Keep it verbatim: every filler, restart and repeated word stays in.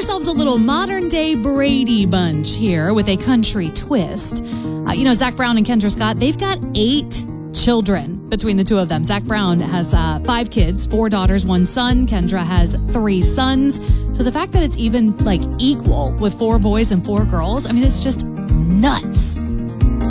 ourselves a little modern-day Brady Bunch here with a country twist. Uh, you know, Zac Brown and Kendra Scott, they've got eight children between the two of them. Zac Brown has uh, five kids, four daughters, one son. Kendra has three sons. So the fact that it's even like equal with four boys and four girls, I mean, it's just nuts.